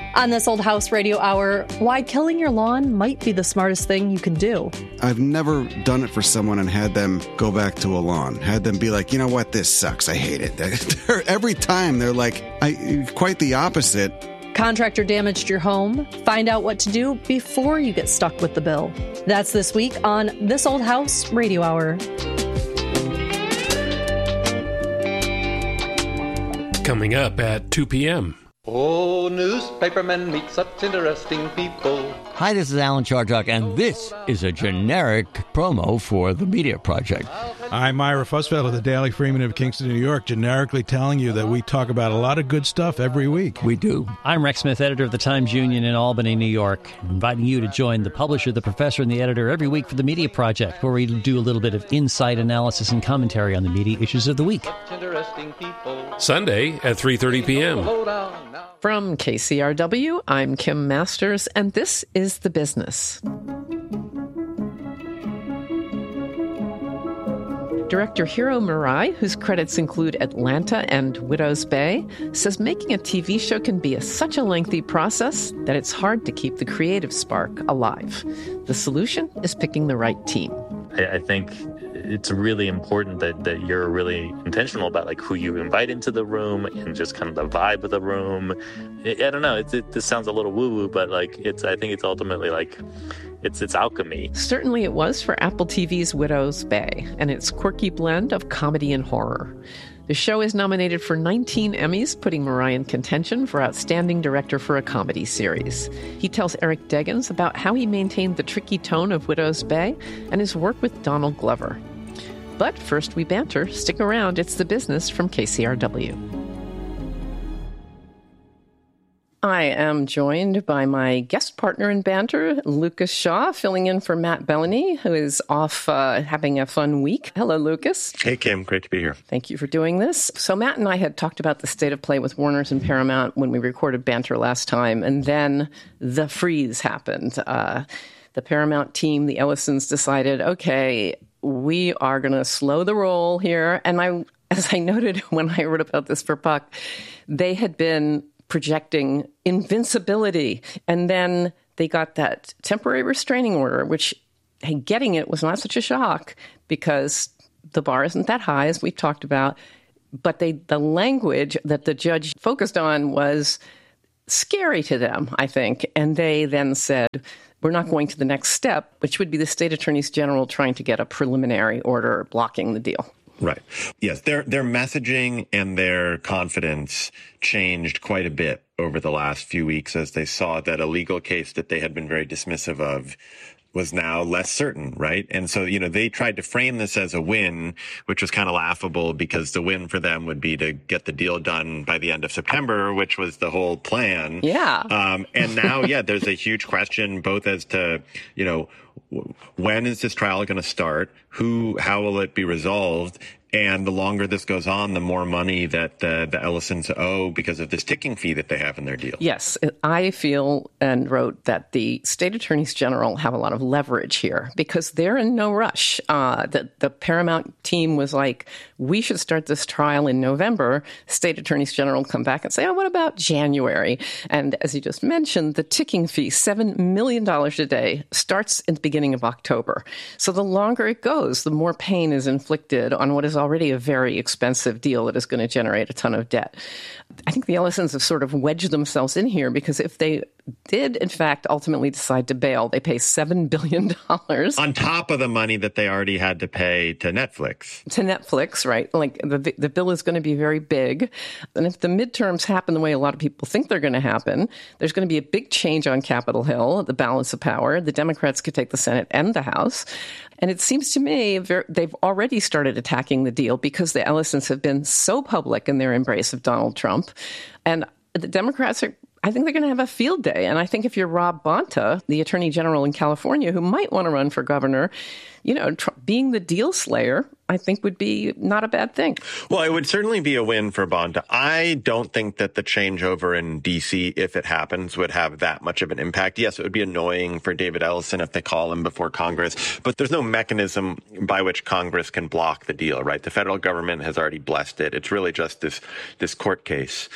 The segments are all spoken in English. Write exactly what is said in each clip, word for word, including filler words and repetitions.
On this Old House Radio Hour, why killing your lawn might be the smartest thing you can do. I've never done it for someone and had them go back to a lawn. Had them be like, you know what, this sucks. I hate it. Every time they're like, I, quite the opposite. Contractor damaged your home? Find out what to do before you get stuck with the bill. That's this week on This Old House Radio Hour. Coming up at two p.m. Oh, newspapermen meet such interesting people. Hi, this is Alan Chartock, and this is a generic promo for the Media Project. I'm Myra Fussfeld of the Daily Freeman of Kingston, New York, generically telling you that we talk about a lot of good stuff every week. We do. I'm Rex Smith, editor of the Times Union in Albany, New York, inviting you to join the publisher, the professor, and the editor every week for the Media Project, where we do a little bit of insight, analysis, and commentary on the media issues of the week. Sunday at three thirty p.m. From K C R W, I'm Kim Masters, and this is The Business. Director Hiro Murai, whose credits include Atlanta and Widow's Bay, says making a T V show can be a, such a lengthy process that it's hard to keep the creative spark alive. The solution is picking the right team. I, I think it's really important that, that you're really intentional about like who you invite into the room and just kind of the vibe of the room. I, I don't know. It's, it, this sounds a little woo-woo, but like it's. I think it's ultimately like it's it's alchemy. Certainly, it was for Apple T V's Widow's Bay and its quirky blend of comedy and horror. The show is nominated for nineteen Emmys, putting Murai in contention for Outstanding Director for a Comedy Series. He tells Eric Deggans about how he maintained the tricky tone of Widow's Bay and his work with Donald Glover. But first we banter. Stick around. It's The Business from K C R W. I am joined by my guest partner in banter, Lucas Shaw, filling in for Matt Bellany, who is off uh, having a fun week. Hello, Lucas. Hey, Kim. Great to be here. Thank you for doing this. So Matt and I had talked about the state of play with Warner's and Paramount when we recorded banter last time, and then the freeze happened. Uh, the Paramount team, the Ellisons, decided, okay, we are going to slow the roll here. And I, as I noted when I wrote about this for Puck, they had been projecting invincibility. And then they got that temporary restraining order, which hey, getting it was not such a shock because the bar isn't that high, as we've talked about. But they, the language that the judge focused on was scary to them, I think. And they then said, we're not going to the next step, which would be the state attorneys general trying to get a preliminary order blocking the deal. Right. Yes, their their messaging and their confidence changed quite a bit over the last few weeks as they saw that a legal case that they had been very dismissive of was now less certain, right? And so, you know, they tried to frame this as a win, which was kind of laughable because the win for them would be to get the deal done by the end of September, which was the whole plan. Yeah. Um, and now, yeah, there's a huge question both as to, you know, when is this trial going to start? Who, how will it be resolved? And the longer this goes on, the more money that the, the Ellisons owe because of this ticking fee that they have in their deal. Yes, I feel and wrote that the state attorneys general have a lot of leverage here because they're in no rush. Uh, the, the Paramount team was like, we should start this trial in November. State attorneys general come back and say, oh, what about January? And as you just mentioned, the ticking fee, seven million dollars a day, starts in the beginning of October. So the longer it goes, the more pain is inflicted on what is already a very expensive deal that is going to generate a ton of debt. I think the Ellisons have sort of wedged themselves in here because if they did, in fact, ultimately decide to bail, they pay seven billion dollars. On top of the money that they already had to pay to Netflix. To Netflix, right? Like the, the bill is going to be very big. And if the midterms happen the way a lot of people think they're going to happen, there's going to be a big change on Capitol Hill, the balance of power. The Democrats could take the Senate and the House. And it seems to me they've already started attacking the deal because the Ellisons have been so public in their embrace of Donald Trump. And the Democrats are, I think they're going to have a field day. And I think if you're Rob Bonta, the attorney general in California, who might want to run for governor, you know, tr- being the deal slayer, I think would be not a bad thing. Well, it would certainly be a win for Bonta. I don't think that the changeover in D C, if it happens, would have that much of an impact. Yes, it would be annoying for David Ellison if they call him before Congress, but there's no mechanism by which Congress can block the deal, right? The federal government has already blessed it. It's really just this, this court case.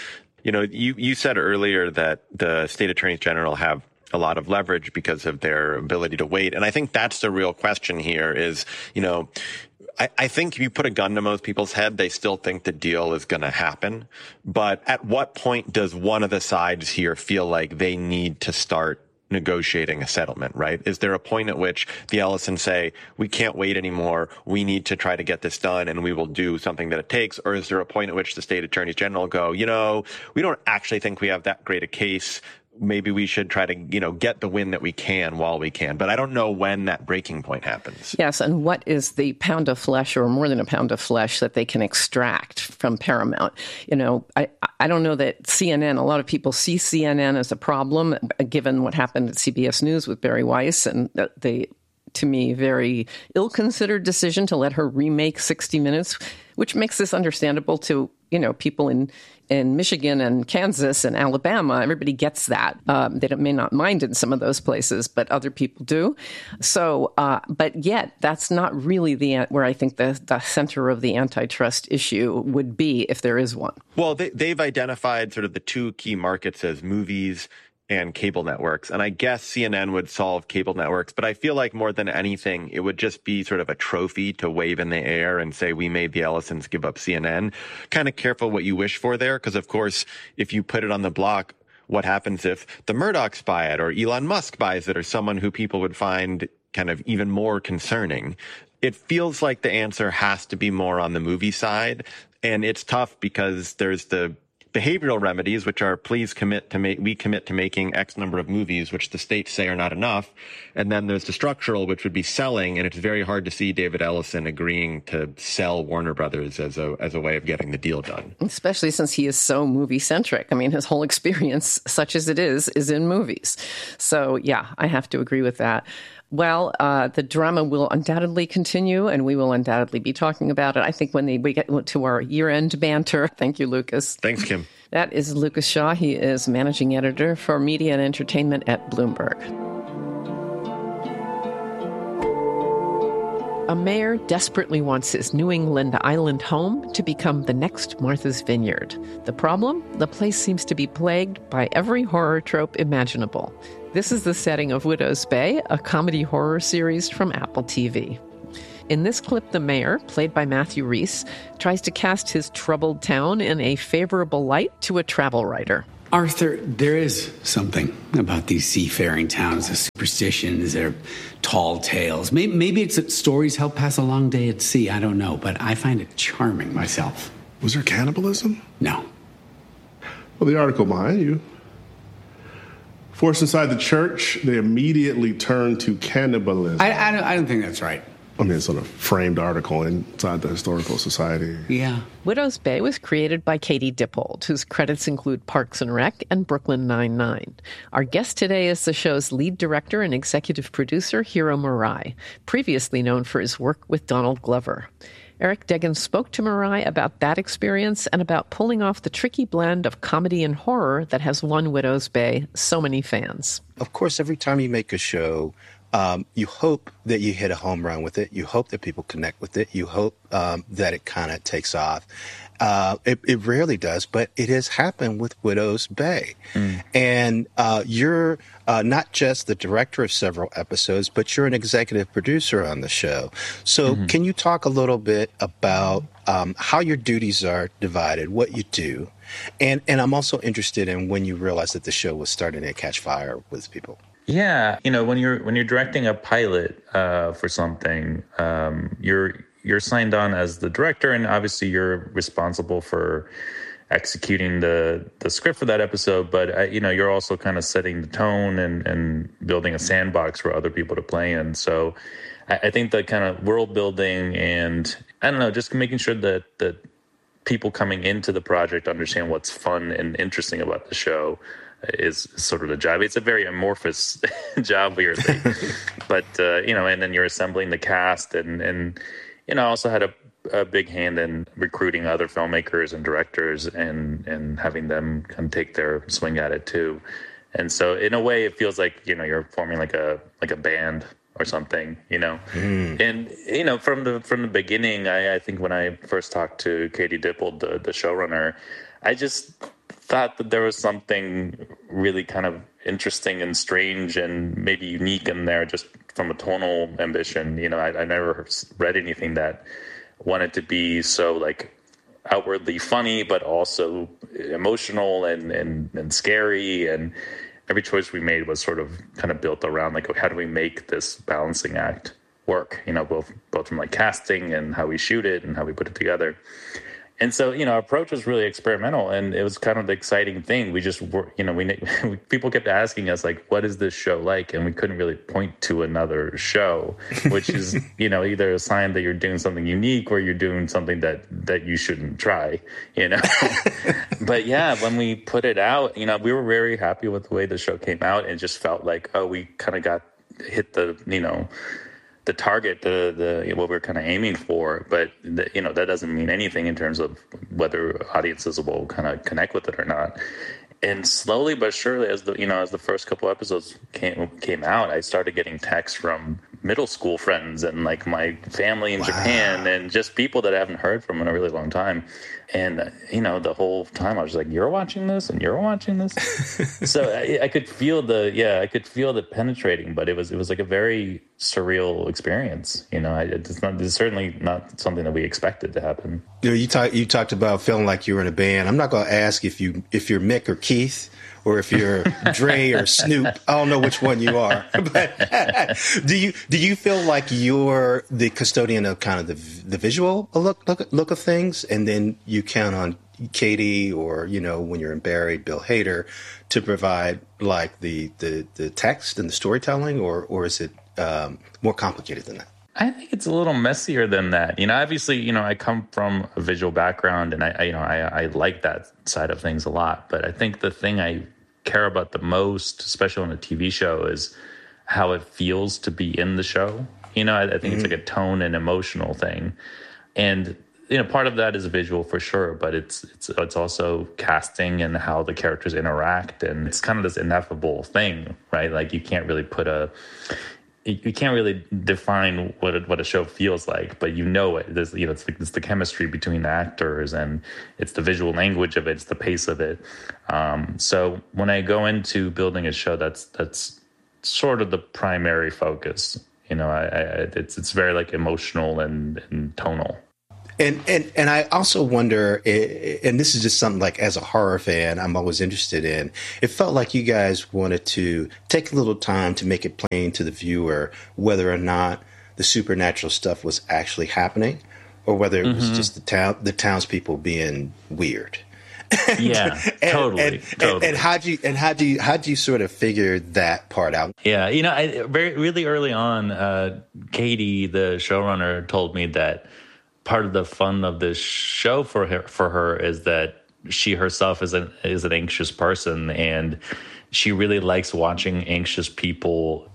You know, you, you said earlier that the state attorneys general have a lot of leverage because of their ability to wait. And I think that's the real question here is, you know, I, I think if you put a gun to most people's head, they still think the deal is going to happen. But at what point does one of the sides here feel like they need to start negotiating a settlement, right? Is there a point at which the Ellisons say, we can't wait anymore, we need to try to get this done and we will do something that it takes? Or is there a point at which the state attorneys general go, you know, we don't actually think we have that great a case. Maybe we should try to, you know, get the win that we can while we can. But I don't know when that breaking point happens. Yes, and what is the pound of flesh or more than a pound of flesh that they can extract from Paramount? You know, I, I don't know that C N N, a lot of people see C N N as a problem, given what happened at C B S News with Bari Weiss and the, the to me, very ill-considered decision to let her remake sixty minutes, which makes this understandable to, you know, people in in Michigan and Kansas and Alabama. Everybody gets that. Um, they may not mind in some of those places, but other people do. So, uh, but yet that's not really the where I think the, the center of the antitrust issue would be, if there is one. Well, they, they've identified sort of the two key markets as movies and cable networks. And I guess C N N would solve cable networks, but I feel like more than anything, it would just be sort of a trophy to wave in the air and say, we made the Ellisons give up C N N. Kind of careful what you wish for there, because of course, if you put it on the block, what happens if the Murdochs buy it or Elon Musk buys it or someone who people would find kind of even more concerning? It feels like the answer has to be more on the movie side. And it's tough because there's the behavioral remedies, which are please commit to make, we commit to making X number of movies, which the states say are not enough. And then there's the structural, which would be selling. And it's very hard to see David Ellison agreeing to sell Warner Brothers as a, as a way of getting the deal done. Especially since he is so movie centric. I mean, his whole experience, such as it is, is in movies. So yeah, I have to agree with that. Well, uh, the drama will undoubtedly continue, and we will undoubtedly be talking about it. I think when they, we get to our year-end banter. Thank you, Lucas. Thanks, Kim. That is Lucas Shaw. He is managing editor for media and entertainment at Bloomberg. A mayor desperately wants his New England island home to become the next Martha's Vineyard. The problem? The place seems to be plagued by every horror trope imaginable. This is the setting of Widow's Bay, a comedy horror series from Apple T V. In this clip, the mayor, played by Matthew Rhys, tries to cast his troubled town in a favorable light to a travel writer. Arthur, there is something about these seafaring towns, the superstitions, their tall tales. Maybe, maybe it's that stories help pass a long day at sea. I don't know, but I find it charming myself. Was there cannibalism? No. Well, the article behind you. Forced inside the church, they immediately turned to cannibalism. I, I, don't, I don't think that's right. I mean, it's sort of framed article inside the Historical Society. Yeah. Widow's Bay was created by Katie Dippold, whose credits include Parks and Rec and Brooklyn Nine-Nine. Our guest today is the show's lead director and executive producer, Hiro Murai, previously known for his work with Donald Glover. Eric Deggans spoke to Murai about that experience and about pulling off the tricky blend of comedy and horror that has won Widow's Bay so many fans. Of course, every time you make a show, um, you hope that you hit a home run with it. You hope that people connect with it. You hope um, that it kind of takes off. Uh, it, it rarely does, but it has happened with Widow's Bay. Mm. And uh, you're uh, not just the director of several episodes, but you're an executive producer on the show. So mm-hmm. can you talk a little bit about um, how your duties are divided, what you do? And, and I'm also interested in when you realized that the show was starting to catch fire with people. Yeah, you know, when you're when you're directing a pilot uh, for something, um, you're you're signed on as the director, and obviously you're responsible for executing the the script for that episode. But uh, you know, you're also kind of setting the tone and and building a sandbox for other people to play in. So I, I think the kind of world building and I don't know, just making sure that that people coming into the project understand what's fun and interesting about the show is sort of the job. It's a very amorphous job, weirdly. But, uh, you know, and then you're assembling the cast and, and you know, I also had a, a big hand in recruiting other filmmakers and directors and, and having them come take their swing at it too. And so in a way it feels like, you know, you're forming like a, like a band or something, you know? Mm. And, you know, from the, from the beginning, I, I think when I first talked to Katie Dippold, the, the showrunner, I just thought that there was something really kind of interesting and strange and maybe unique in there just from a tonal ambition. You know, I, I never read anything that wanted to be so like outwardly funny, but also emotional and, and, and scary. And every choice we made was sort of kind of built around like, how do we make this balancing act work? You know, both, both from like casting and how we shoot it and how we put it together. And so, you know, our approach was really experimental, and it was kind of the exciting thing. We just were, you know, we people kept asking us, like, what is this show like? And we couldn't really point to another show, which is, you know, either a sign that you're doing something unique or you're doing something that, that you shouldn't try, you know. But yeah, when we put it out, you know, we were very happy with the way the show came out. It just felt like, oh, we kind of got hit the, you know, the target, the the what we're kind of aiming for, but the, you know, that doesn't mean anything in terms of whether audiences will kind of connect with it or not. And slowly but surely, as the you know as the first couple episodes came came out, I started getting texts from middle school friends and like my family in wow. Japan and just people that I haven't heard from in a really long time. And, you know, the whole time I was like, you're watching this and you're watching this. So I, I could feel the, yeah, I could feel the penetrating, but it was, it was like a very surreal experience. You know, I, it's not, it's certainly not something that we expected to happen. You know, you talked, you talked about feeling like you were in a band. I'm not going to ask if you, if you're Mick or Keith, or if you're Dre or Snoop. I don't know which one you are. But do you do you feel like you're the custodian of kind of the the visual look look look of things, and then you count on Katie or, you know, when you're in Barry, Bill Hader, to provide like the the, the text and the storytelling, or or is it um, more complicated than that? I think it's a little messier than that. You know, obviously, you know, I come from a visual background, and I, I you know, I, I like that side of things a lot. But I think the thing I care about the most, especially on a T V show, is how it feels to be in the show. You know, I, I think mm-hmm. it's like a tone and emotional thing. And, you know, part of that is visual for sure, but it's it's it's also casting and how the characters interact. And it's kind of this ineffable thing, right? Like you can't really put a... You can't really define what a, what a show feels like, but you know it. There's, you know, it's, it's the chemistry between the actors, and it's the visual language of it, it's the pace of it. Um, so when I go into building a show, that's that's sort of the primary focus. You know, I, I, it's it's very like emotional and, and tonal. And, and and I also wonder, and this is just something like as a horror fan, I'm always interested in, it felt like you guys wanted to take a little time to make it plain to the viewer whether or not the supernatural stuff was actually happening, or whether it was mm-hmm. just the town, the townspeople being weird. and, yeah, and, totally. And, totally. And, and how do you and how do you how do you sort of figure that part out? Yeah, you know, I, very really early on, uh, Katie, the showrunner, told me that part of the fun of this show for her for her is that she herself is an is an anxious person, and she really likes watching anxious people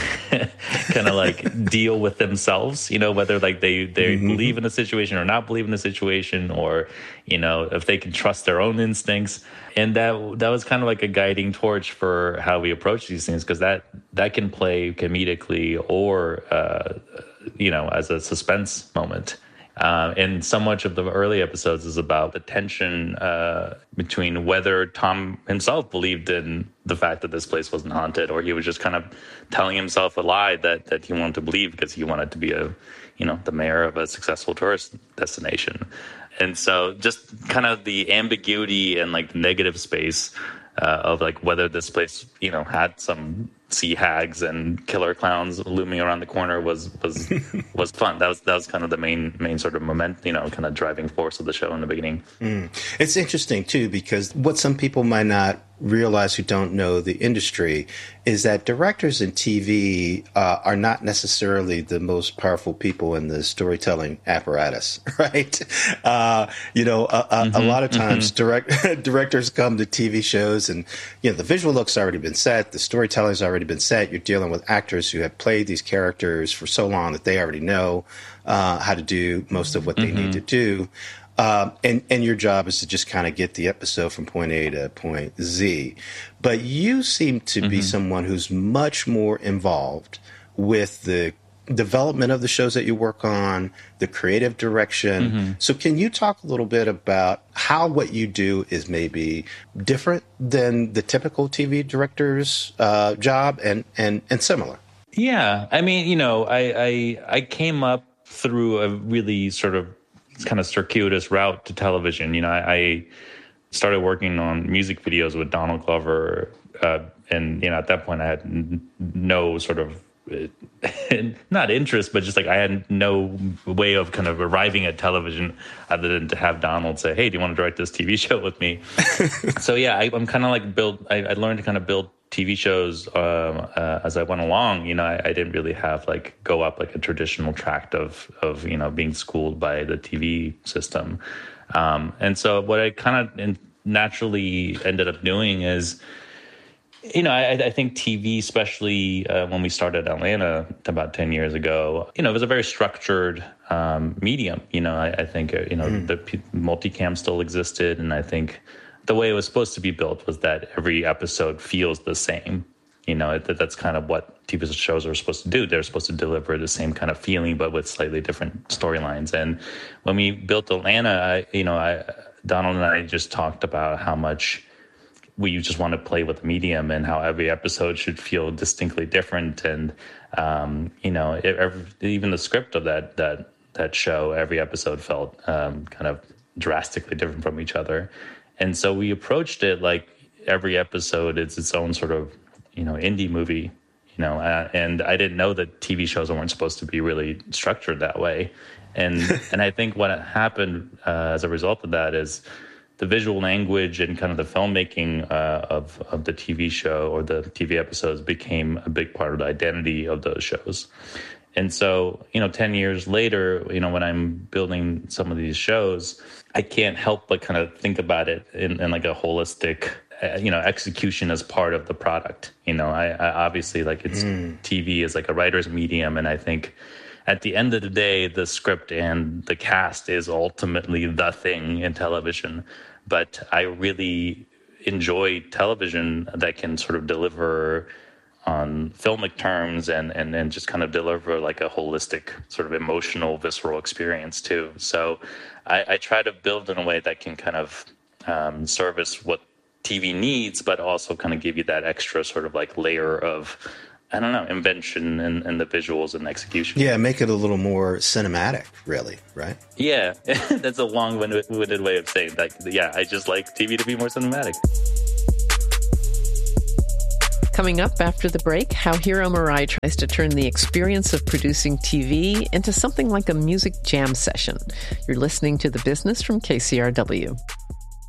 kind of like deal with themselves, you know, whether like they they mm-hmm. believe in a situation or not believe in the situation, or, you know, if they can trust their own instincts. And that that was kind of like a guiding torch for how we approach these things, because that that can play comedically or uh, you know, as a suspense moment. Uh, and so much of the early episodes is about the tension uh, between whether Tom himself believed in the fact that this place wasn't haunted, or he was just kind of telling himself a lie that, that he wanted to believe because he wanted to be a, you know, the mayor of a successful tourist destination. And so just kind of the ambiguity and like the negative space uh, of like whether this place, you know, had some sea hags and killer clowns looming around the corner was was was fun. That was that was kind of the main main sort of moment, you know, kind of driving force of the show in the beginning. Mm. It's interesting too, because what some people might not realize who don't know the industry is that directors in T V uh, are not necessarily the most powerful people in the storytelling apparatus, right? Uh, you know, a, a, mm-hmm, a lot of times mm-hmm. direct, directors come to T V shows and, you know, the visual look's already been set, the storytelling's already been set. You're dealing with actors who have played these characters for so long that they already know uh, how to do most of what they mm-hmm. need to do. Um, and, and your job is to just kind of get the episode from point A to point Z. But you seem to mm-hmm. be someone who's much more involved with the development of the shows that you work on, the creative direction. Mm-hmm. So can you talk a little bit about how what you do is maybe different than the typical T V director's uh, job and, and, and similar? Yeah. I mean, you know, I, I I came up through a really sort of kind of circuitous route to television. You know, I, I started working on music videos with Donald Glover. Uh, and, you know, at that point I had n- no sort of, not interest, but just like I had no way of kind of arriving at television other than to have Donald say, hey, do you want to direct this T V show with me? So, yeah, I, I'm kind of like build, I, I learned to kind of build T V shows um, uh, as I went along. You know, I, I didn't really have like go up like a traditional tract of, of, you know, being schooled by the T V system. Um, and so what I kind of naturally ended up doing is, you know, I, I think T V, especially uh, when we started Atlanta about ten years ago, you know, it was a very structured um, medium. You know, I, I think, uh, you know, mm. the p- multicam still existed. And I think the way it was supposed to be built was that every episode feels the same. You know, it, that's kind of what T V shows are supposed to do. They're supposed to deliver the same kind of feeling, but with slightly different storylines. And when we built Atlanta, I, you know, I, Donald and I just talked about how much we just want to play with the medium and how every episode should feel distinctly different. And, um, you know, it, every, even the script of that, that, that show, every episode felt um, kind of drastically different from each other. And so we approached it like every episode is its own sort of, you know, indie movie, you know, uh, and I didn't know that T V shows weren't supposed to be really structured that way. And, and I think what happened uh, as a result of that is, the visual language and kind of the filmmaking uh, of, of the T V show or the T V episodes became a big part of the identity of those shows. And so, you know, ten years later, you know, when I'm building some of these shows, I can't help but kind of think about it in, in like a holistic, uh, you know, execution as part of the product. You know, I, I obviously like it's mm. T V is like a writer's medium. And I think at the end of the day, the script and the cast is ultimately the thing in television. But I really enjoy television that can sort of deliver on filmic terms and, and, and just kind of deliver like a holistic sort of emotional, visceral experience too. So I, I try to build in a way that can kind of um, service what T V needs, but also kind of give you that extra sort of like layer of, I don't know, invention and, and the visuals and execution. Yeah, make it a little more cinematic, really, right? Yeah, that's a long-winded way of saying that. Yeah, I just like T V to be more cinematic. Coming up after the break, how Hiro Murai tries to turn the experience of producing T V into something like a music jam session. You're listening to The Business from K C R W.